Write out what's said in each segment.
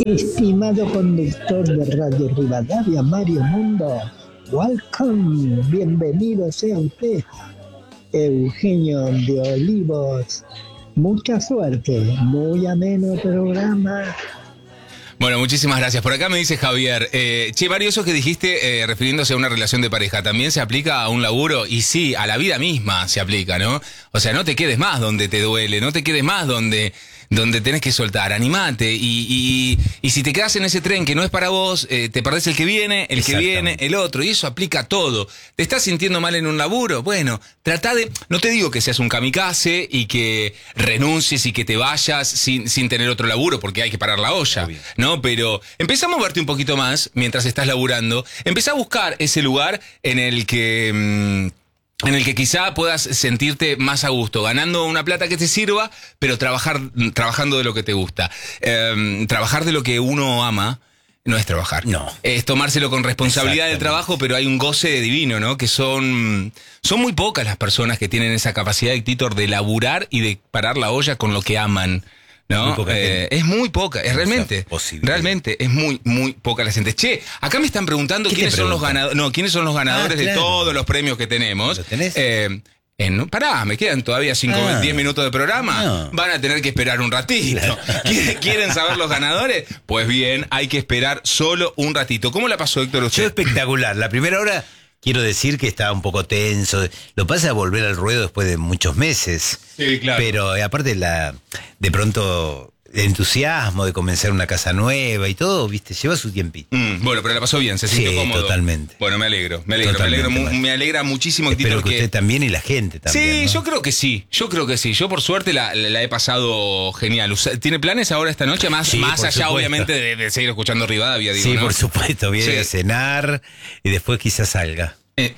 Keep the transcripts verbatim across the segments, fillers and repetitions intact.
Estimado conductor de Radio Rivadavia, Mario Mundo, welcome, bienvenido sea usted, Eugenio de Olivos. Mucha suerte, muy ameno programa. Bueno, muchísimas gracias. Por acá me dice Javier, eh, che, Mario, eso que dijiste eh, refiriéndose a una relación de pareja, ¿también se aplica a un laburo? Y sí, a la vida misma se aplica, ¿no? O sea, no te quedes más donde te duele, no te quedes más donde... donde tenés que soltar, animate, y, y, y si te quedas en ese tren que no es para vos, eh, te perdés el que viene, el que viene, el otro, y eso aplica a todo. ¿Te estás sintiendo mal en un laburo? Bueno, trata de, no te digo que seas un kamikaze y que renuncies y que te vayas sin, sin tener otro laburo, porque hay que parar la olla, ¿no? Pero empezá a moverte un poquito más mientras estás laburando, empezá a buscar ese lugar en el que... Mmm, en el que quizá puedas sentirte más a gusto, ganando una plata que te sirva, pero trabajar trabajando de lo que te gusta. Eh, trabajar de lo que uno ama no es trabajar. No. Es tomárselo con responsabilidad del trabajo, pero hay un goce divino, ¿no? Que son, son muy pocas las personas que tienen esa capacidad, Héctor, de laburar y de parar la olla con lo que aman. ¿No? Muy eh, es muy poca, es realmente, realmente es muy, muy poca la gente. Che, acá me están preguntando quiénes son los ganadores, no, quiénes son los ganadores ah, claro. de todos los premios que tenemos. ¿Lo tenés? Eh, en, pará, me quedan todavía cinco, ah. diez minutos de programa. No. Van a tener que esperar un ratito. Claro. ¿Quieren saber los ganadores? Pues bien, hay que esperar solo un ratito. ¿Cómo la pasó, Héctor, usted? Yo espectacular. La primera hora... Quiero decir que estaba un poco tenso. Lo pasa a volver al ruedo después de muchos meses. Sí, claro. Pero eh, aparte la, de pronto el entusiasmo de comenzar una casa nueva y todo, viste, lleva su tiempito. Mm, bueno, pero la pasó bien, se sintió sí, cómodo. Totalmente. Bueno, me alegro, me alegro, me, alegro mu, me alegra muchísimo. Espero Tito, que usted también y la gente también. Sí, ¿no? yo creo que sí, yo creo que sí. Yo por suerte la, la, la he pasado genial. ¿Tiene planes ahora esta noche? Más, sí, más allá, supuesto. obviamente, de, de seguir escuchando Rivadavia, digo, sí, ¿no? por supuesto, viene sí. a cenar y después quizás salga. Eh.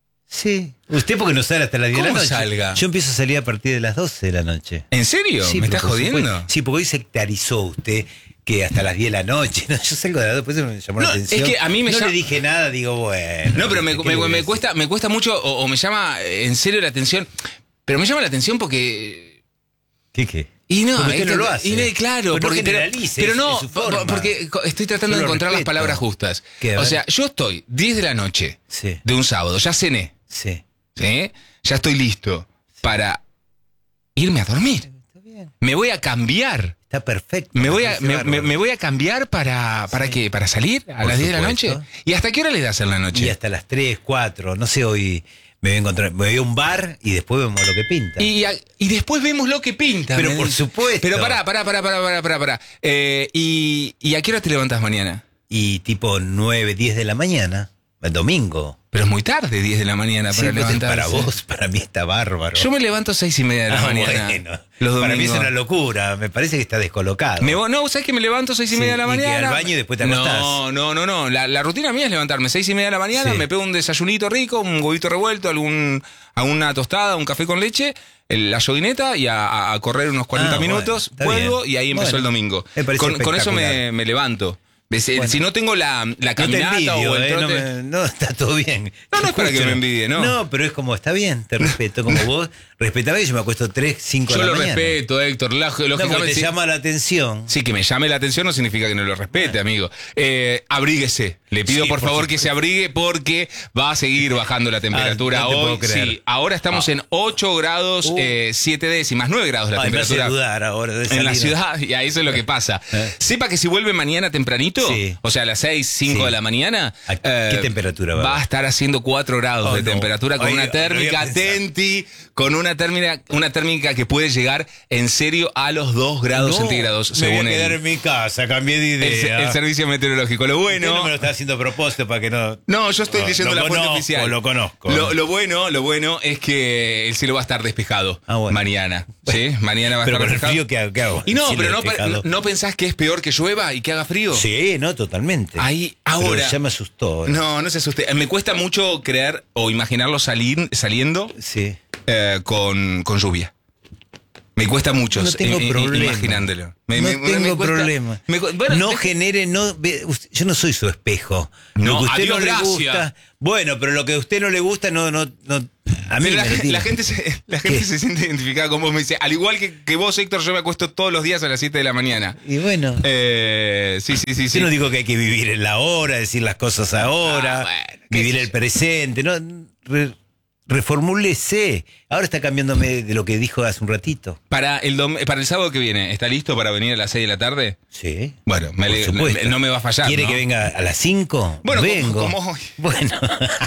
Sí. Usted porque no sale hasta las diez de la noche. Salga? Yo empiezo a salir a partir de las doce de la noche. ¿En serio? Sí, ¿Me estás por jodiendo? Supuesto. Sí, porque hoy sectarizó usted que hasta las diez de la noche. No, yo salgo de las dos, después me llamó no, la atención. Es que a mí me no llama... le dije nada, digo, bueno. No, pero me, me, me, me cuesta, me cuesta mucho, o, o me llama en serio la atención. Pero me llama la atención porque... ¿Qué qué? Y no, porque este, no lo hace. Y no, claro, pues porque, no generalice, pero no, es su forma. porque estoy tratando yo de encontrar respeto. las palabras justas. ¿Qué, o sea, yo estoy diez de la noche sí. de un sábado, ya cené. Sí. ¿Sí? Ya estoy listo sí. para irme a dormir. Está bien. Me voy a cambiar. Está perfecto. Me voy a, me, me, me voy a cambiar para, ¿para sí. qué? ¿Para salir a Por las diez de la noche? ¿Y hasta qué hora le das en la noche? Y hasta las tres, cuatro, no sé, hoy me voy a encontrar, me voy a un bar y después vemos lo que pinta. Y, y después vemos lo que pinta. Pero por supuesto. Pero pará, pará, pará, pará, pará, pará, pará. Eh, y, ¿Y a qué hora te levantas mañana? Y tipo nueve, diez de la mañana, el domingo. Pero es muy tarde, diez de la mañana para sí, levantarse. Para vos, para mí está bárbaro. Yo me levanto seis y media de la ah, mañana. Bueno. Los para mí es una locura, me parece que está descolocado. Me, no, ¿sabes que me levanto seis y sí, media de la y mañana? Que al baño y después te acostás. No, no, no, no. La, la rutina mía es levantarme seis y media de la mañana, sí. me pego un desayunito rico, un huevito revuelto, algún, alguna tostada, un café con leche, el, la yoguineta y a, a correr unos cuarenta ah, minutos, bueno, vuelvo bien. Y ahí empezó bueno, el domingo. Con, con eso me, me levanto. Bueno. Si no tengo la, la caminata no te envidio, o el trote... eh, no, me, no, está todo bien. No, no es para que me envidie, ¿no? No, pero es como, está bien, te respeto. Como vos respetaba y yo me acuesto tres, cinco de la mañana. Yo lo respeto, Héctor. Lógicamente, no, te sí, llama la atención. Sí, que me llame la atención no significa que no lo respete, amigo. Eh, abríguese. Le pido sí, por, por favor que se abrigue porque va a seguir bajando la temperatura. Ah, no hoy. Sí, ahora estamos ah. en ocho grados, uh. eh, siete décimas, nueve grados la Ay, temperatura. Me hace dudar ahora de en la ciudad, y a eso es lo que pasa. ¿Eh? Sepa que si vuelve mañana tempranito, sí. o sea, a las seis, cinco sí. de la mañana, ¿qué eh, temperatura va? Va a estar haciendo cuatro grados oh, de no. temperatura con Ay, una térmica no Tenti, con una térmica, una térmica que puede llegar en serio a los dos grados no, centígrados. Me según voy a quedar el, en mi casa, cambié de idea. El, el servicio meteorológico. Lo bueno. Usted no me lo está haciendo a propósito para que no. No, yo estoy no, leyendo la conozco, fuente oficial. Lo conozco. Lo, lo bueno, lo bueno es que el cielo va a estar despejado ah, bueno. mañana. ¿Sí? Mañana va a pero estar con despejado. El frío que, que hago. Y no, pero no, no, no pensás que es peor que llueva y que haga frío. Sí, no, totalmente. Ahí, ahora. Pero ya me asustó. ¿eh? No, no se asuste. Me cuesta mucho creer o imaginarlo salir, saliendo sí. eh, con, con lluvia. Me cuesta mucho no tengo eh, problema. imaginándolo. Me, no me, tengo me cuesta, problema. Me, bueno, no es, genere, no, yo no soy su espejo. No, lo que a usted adiós, no le gracias. gusta. Bueno, pero lo que a usted no le gusta no, no, no, A mí Pero la, me lo tira. la gente, se, la gente se siente identificada con vos. Me dice, al igual que, que vos, Héctor, yo me acuesto todos los días a las siete de la mañana. Y bueno. Eh, sí, sí, sí, Yo sí. no digo que hay que vivir en la hora, decir las cosas ahora, Ah, bueno, qué vivir sé el yo. presente, no, re- reformúlese. Ahora está cambiándome de lo que dijo hace un ratito. Para el, dom- para el sábado que viene, ¿está listo para venir a las seis de la tarde? Sí. Bueno, me Por ale- supuesto. no, no me va a fallar. ¿Quiere ¿no? que venga a las cinco? Bueno, como- vengo. como hoy. Bueno.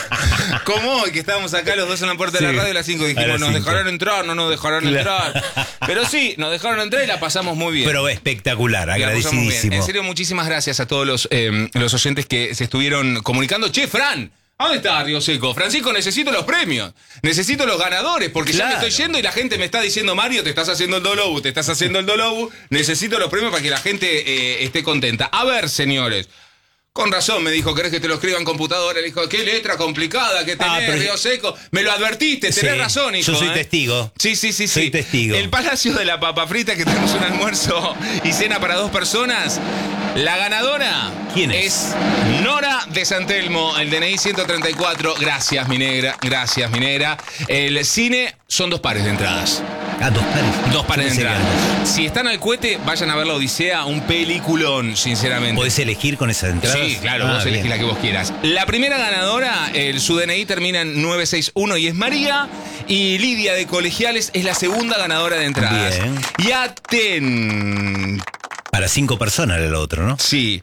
Como hoy, que estábamos acá los dos en la puerta Sí. de la radio a las cinco A dijimos, las nos cinco. dejaron entrar, no nos dejaron Claro. entrar. Pero sí, nos dejaron entrar y la pasamos muy bien. Pero espectacular, La pasamos muy bien. agradecidísimo. En serio, muchísimas gracias a todos los, eh, los oyentes que se estuvieron comunicando. Che, Fran, ¿a dónde está Río Seco? Francisco, necesito los premios. Necesito los ganadores, porque ya Claro. me estoy yendo y la gente me está diciendo, Mario, te estás haciendo el dolobu, te estás haciendo el dolobu. Necesito los premios para que la gente eh, esté contenta. A ver, señores. Con razón, me dijo, ¿querés que te lo escriba en computadora? Le dijo, qué letra complicada que tenés, Ah, pero- Río Seco. Me lo advertiste, tenés Sí, razón, hijo. yo soy ¿eh? testigo. Sí, sí, sí, sí. Soy testigo. El Palacio de la Papa Frita, que tenemos un almuerzo y cena para dos personas. La ganadora ¿Quién es? Nora de San Telmo, el D N I ciento treinta y cuatro. Gracias, mi negra. Gracias, mi negra. El cine son dos pares de entradas. Ah, dos pares. Dos pares de Yo pensé que entradas. eran dos. Si están al cohete, vayan a ver La Odisea, un peliculón, sinceramente. ¿Podés elegir con esas entradas? Sí, claro, Ah, vos elegís bien. la que vos quieras. La primera ganadora, el, su D N I termina en nueve seis uno y es María. Y Lidia de Colegiales es la segunda ganadora de entradas. Bien. Y aten... Para cinco personas era lo otro, ¿no? Sí,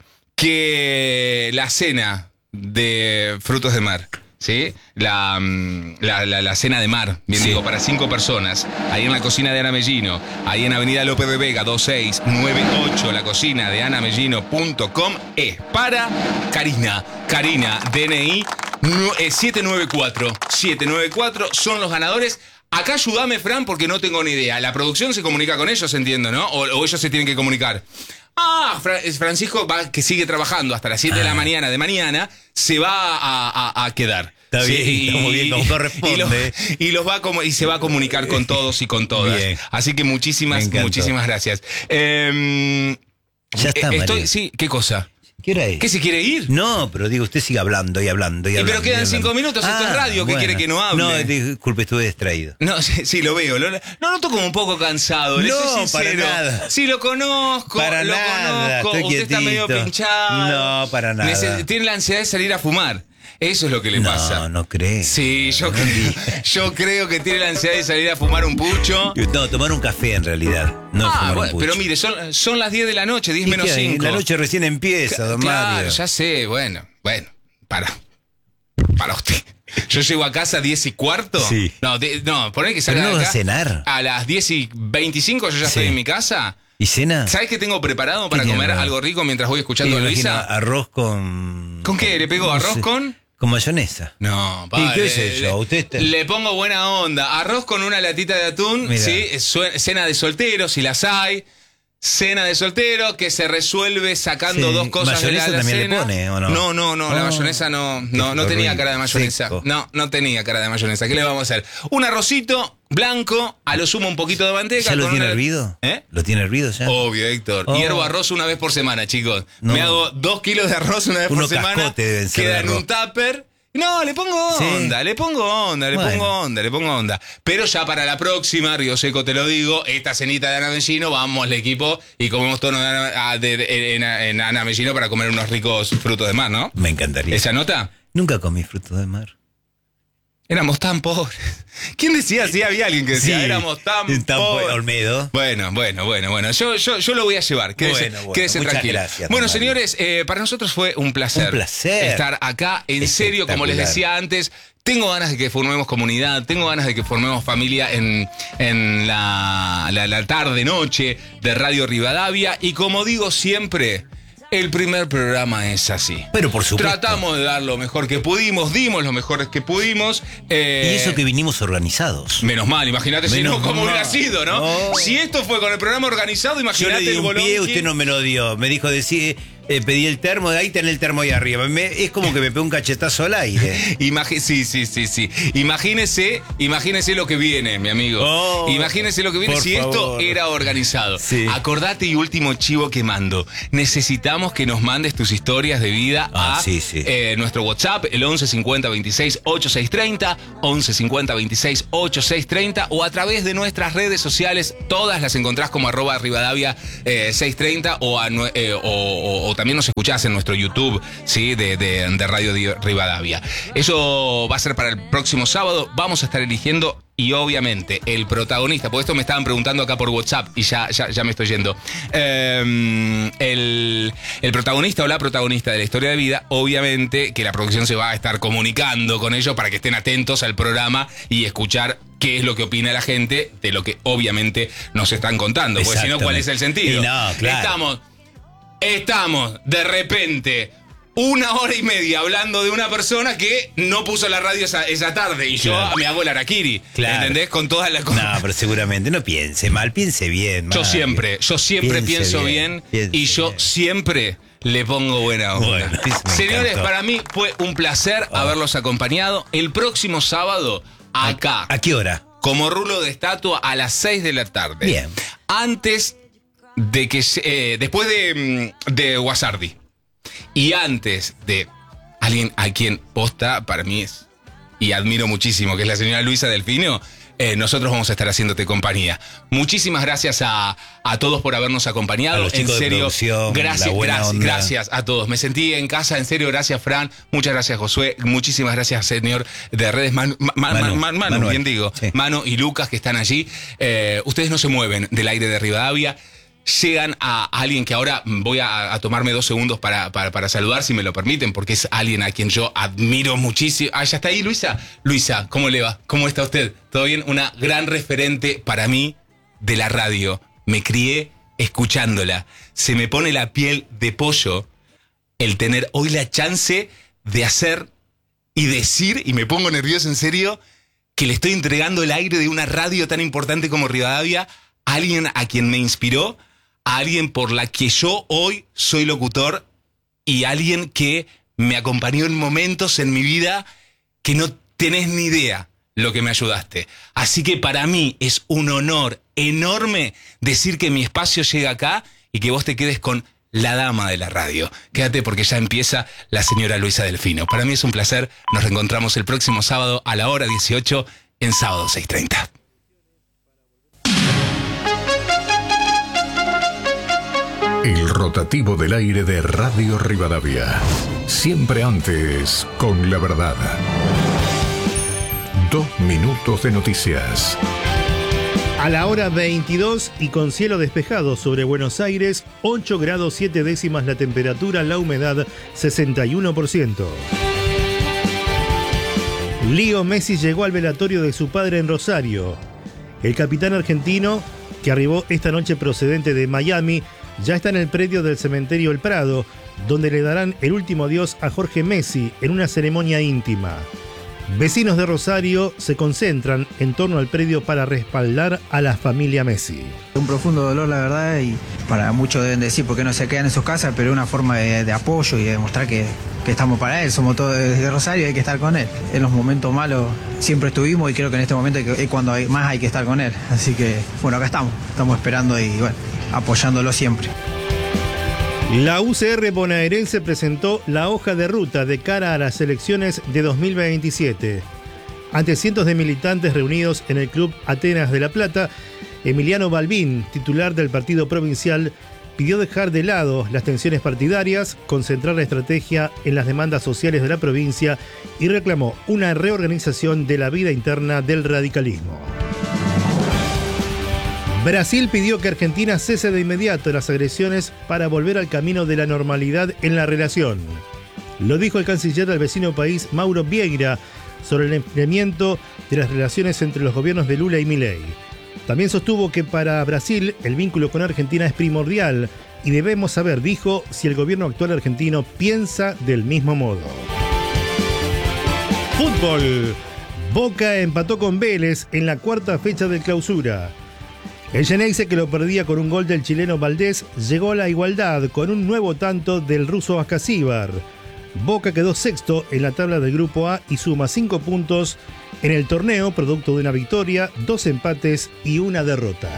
que la cena de Frutos de Mar, ¿sí? La, mm, la, la- la cena de mar, bien Sí. digo, para cinco personas, ahí en la cocina de Ana Mellino, ahí en Avenida López de Vega, dos seis nueve ocho, la cocina de anamellino punto com, es para Karina, Karina, D N I nu- eh, siete nueve cuatro, siete nueve cuatro son los ganadores. Acá ayúdame, Fran, porque no tengo ni idea. La producción se comunica con ellos, entiendo, ¿no? O, o ellos se tienen que comunicar. Ah, Fra- es Francisco, va, que sigue trabajando hasta las siete de la mañana de mañana, se va a, a- a quedar. Está bien, está muy bien, como corresponde. Y, lo- y los va a como, y se va a comunicar con todos y con todas. Bien. Así que Me muchísimas, encantó. muchísimas gracias. Em, Ya está, eh, estoy, María. sí, ¿qué cosa? ¿Qué hora es? ¿Qué se quiere ir? No, pero digo, usted sigue hablando y hablando y Y hablando. pero quedan y hablando. cinco minutos, esto es radio, ¿qué quiere que no hable? No, disculpe, estuve distraído. No, sí, sí, lo veo. Lo, lo noto como un poco cansado. le No, soy para sincero. nada. Sí, lo conozco. Para lo nada, conozco. estoy Usted está medio quietito. pinchado. No, para nada. Nece- tiene la ansiedad de salir a fumar. Eso es lo que le no, pasa. no creo. Sí, yo, No, creo, di- yo creo que tiene la ansiedad de salir a fumar un pucho. No, tomar un café en realidad. No ah, fumar un bueno, pucho. pero mire, son, son las diez de la noche, diez ¿Y menos qué hay? cinco. La noche recién empieza, don Claro, Mario. ya sé, bueno, bueno, para. Para usted. Yo llego a casa a diez y cuarto. Sí. No, de- no, poné que Pero salga no de va acá. a cenar. A las diez y veinticinco yo ya Sí. estoy en mi casa. ¿Y cena? ¿Sabes qué tengo preparado para tiene comer preparado? algo rico mientras voy Sí, escuchando a me imagino Luisa? arroz con... ¿Con qué? ¿Le pegó no arroz sé. con? Con mayonesa. No, ¿Y padre, qué sé yo? le- Usted está- Le pongo buena onda. Arroz con una latita de atún, Mira. sí, sue- cena de soltero, si las hay. Cena de soltero que se resuelve sacando Sí. dos cosas de la ¿Mayonesa también le alacena. pone, o no? No, no, no, la Oh, mayonesa no, qué no, no tenía horrible, cara de mayonesa. seco. No, no tenía cara de mayonesa. ¿Qué le vamos a hacer? Un arrocito blanco, a lo sumo un poquito de manteca. ¿Ya lo con tiene una- hervido? ¿Eh? ¿Lo tiene hervido ya? Obvio, Héctor. Oh. Hiervo arroz una vez por semana, chicos. No. Me hago dos kilos de arroz una vez Unos por semana. cascotes deben ser Queda de en arroz. un tupper. No, le pongo Sí. onda, le pongo onda, le Bueno. pongo onda, le pongo onda. Pero ya para la próxima, Río Seco te lo digo, esta cenita de Ana Mellino, vamos al equipo y comemos tono de Ana- a- de- en, en Ana Mellino para comer unos ricos frutos de mar, ¿no? Me encantaría. ¿Esa nota? Nunca comí frutos de mar. Éramos tan pobres. ¿Quién decía? Sí, había alguien que decía, Sí, éramos tan, tan po- pobres. Olmedo. Bueno, bueno, bueno, bueno. Yo, yo, yo lo voy a llevar. Quédese, Bueno, bueno, quédese muchas tranquilo. gracias, Bueno, don Mario. señores, eh, para nosotros fue un placer. Un placer. Estar acá. En serio, como les Espectacular. decía antes, tengo ganas de que formemos comunidad, tengo ganas de que formemos familia en, en la, la, la tarde-noche de Radio Rivadavia. Y como digo siempre, el primer programa es así. Pero por supuesto. Tratamos de dar lo mejor que pudimos, dimos lo mejor que pudimos. eh, Y eso que vinimos organizados. Menos mal, imagínate si Menos no, cómo mal. hubiera sido, ¿no? No. Si esto fue con el programa organizado, Yo le imagínate di el un bolón. pie, que- usted no me lo dio. Me dijo decir, eh, pedí el termo, de ahí tenés el termo ahí arriba. Me, es como que me pegó un cachetazo al aire. Imagi sí, sí, sí, sí. Imagínese, imagínese lo que viene, mi amigo. Oh, imagínese lo que viene si favor. esto era organizado. Sí. Acordate y último chivo que mando. Necesitamos que nos mandes tus historias de vida Ah, a sí, sí. Eh, nuestro WhatsApp, el once cincuenta veintiséis ochenta y seis treinta, once cincuenta veintiséis ochenta y seis treinta, o a través de nuestras redes sociales. Todas las encontrás como arroba Rivadavia eh, seiscientos treinta, o, a, eh, o, o, o también nos escuchás en nuestro YouTube, ¿sí? de, de, de Radio Rivadavia. Eso va a ser para el próximo sábado. Vamos a estar eligiendo, y obviamente el protagonista, porque esto me estaban preguntando acá por WhatsApp y ya, ya, ya me estoy yendo. Eh, el, el protagonista o la protagonista de la historia de vida, obviamente que la producción se va a estar comunicando con ellos para que estén atentos al programa y escuchar qué es lo que opina la gente de lo que obviamente nos están contando. Porque si no, ¿cuál es el sentido? Y no, claro. Estamos, estamos de repente una hora y media hablando de una persona que no puso la radio esa, esa tarde y Claro. yo me hago el harakiri. Claro. ¿Entendés? Con todas las No, cosas. pero seguramente no piense mal, piense bien. Yo Mario. siempre, yo siempre Piense pienso bien, bien, y piense yo bien. siempre le pongo buena onda. Bueno, me Señores, encantó. para mí fue un placer Ah. haberlos acompañado. El próximo sábado, acá, ¿A qué hora? como rulo de estatua, a las seis de la tarde. Bien. Antes de que... se- Eh, después de, mm, de Guasardi. Y antes de alguien a quien posta para mí es, y admiro muchísimo, que es la señora Luisa Delfino, eh, nosotros vamos a estar haciéndote compañía. Muchísimas gracias a, a todos por habernos acompañado. A los chicos en de serio, producción, gracias, la buena gracias, onda. gracias a todos. Me sentí en casa, en serio, gracias Fran, muchas gracias Josué, muchísimas gracias señor de redes, Man- Ma- Ma- Manu, Ma- Manu, Manuel. bien digo, Sí. Mano y Lucas que están allí. Eh, ustedes no se mueven del aire de Rivadavia. Llegan a alguien que ahora voy a, a tomarme dos segundos para, para, para saludar, si me lo permiten, porque es alguien a quien yo admiro muchísimo. Ah, ya está ahí, Luisa. Luisa, ¿cómo le va? ¿Cómo está usted? ¿Todo bien? Una gran referente para mí de la radio. Me crié escuchándola. Se me pone la piel de pollo el tener hoy la chance de hacer y decir, y me pongo nervioso en serio, que le estoy entregando el aire de una radio tan importante como Rivadavia a alguien a quien me inspiró, a alguien por la que yo hoy soy locutor, y alguien que me acompañó en momentos en mi vida que no tenés ni idea lo que me ayudaste. Así que para mí es un honor enorme decir que mi espacio llega acá y que vos te quedes con la dama de la radio. Quédate porque ya empieza la señora Luisa Delfino. Para mí es un placer. Nos reencontramos el próximo sábado a la hora dieciocho en Sábado seis treinta. El rotativo del aire de Radio Rivadavia. Siempre antes, con la verdad. Dos minutos de noticias. A la hora veintidós y con cielo despejado sobre Buenos Aires, ocho grados siete décimas la temperatura, la humedad sesenta y uno por ciento. Leo Messi llegó al velatorio de su padre en Rosario. El capitán argentino, que arribó esta noche procedente de Miami, ya está en el predio del cementerio El Prado, donde le darán el último adiós a Jorge Messi en una ceremonia íntima. Vecinos de Rosario se concentran en torno al predio para respaldar a la familia Messi. Un profundo dolor, la verdad, y para muchos deben decir por qué no se quedan en sus casas, pero es una forma de, de apoyo y de demostrar que, que estamos para él. Somos todos de Rosario y hay que estar con él. En los momentos malos siempre estuvimos y creo que en este momento es cuando hay, más hay que estar con él. Así que, bueno, acá estamos, estamos esperando y, bueno, apoyándolo siempre. La U C R bonaerense presentó la hoja de ruta de cara a las elecciones de dos mil veintisiete. Ante cientos de militantes reunidos en el Club Atenas de La Plata, Emiliano Balbín, titular del partido provincial, pidió dejar de lado las tensiones partidarias, concentrar la estrategia en las demandas sociales de la provincia y reclamó una reorganización de la vida interna del radicalismo. Brasil pidió que Argentina cese de inmediato las agresiones para volver al camino de la normalidad en la relación. Lo dijo el canciller del vecino país, Mauro Vieira, sobre el enfriamiento de las relaciones entre los gobiernos de Lula y Milei. También sostuvo que para Brasil el vínculo con Argentina es primordial y debemos saber, dijo, si el gobierno actual argentino piensa del mismo modo. Fútbol. Boca empató con Vélez en la cuarta fecha del Clausura. El Xeneize, que lo perdía con un gol del chileno Valdés, llegó a la igualdad con un nuevo tanto del ruso Ascasíbar. Boca quedó sexto en la tabla del Grupo A y suma cinco puntos en el torneo, producto de una victoria, dos empates y una derrota.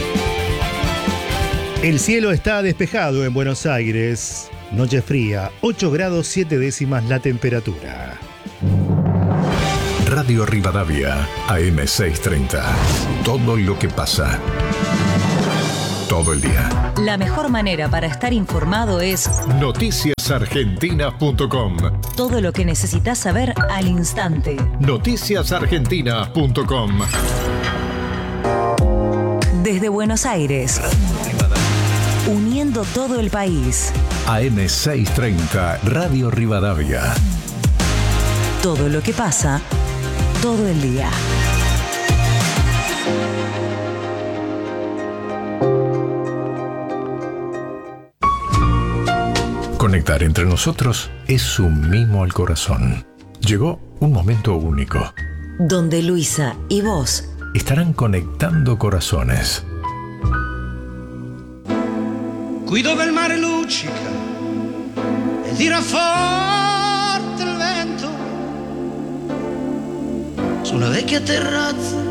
El cielo está despejado en Buenos Aires. Noche fría, ocho grados siete décimas la temperatura. Radio Rivadavia, A M seiscientos treinta. Todo lo que pasa. Todo el día. La mejor manera para estar informado es noticias argentinas punto com. todo lo que necesitas saber al instante. noticias argentinas punto com. Desde Buenos Aires, uniendo todo el país. A M seiscientos treinta, Radio Rivadavia. Todo lo que pasa, todo el día. Conectar entre nosotros es un mimo al corazón. Llegó un momento único. Donde Luisa y vos Estarán conectando corazones. Qui dove il mare luccica e tira forte il vento, su una vecchia terrazza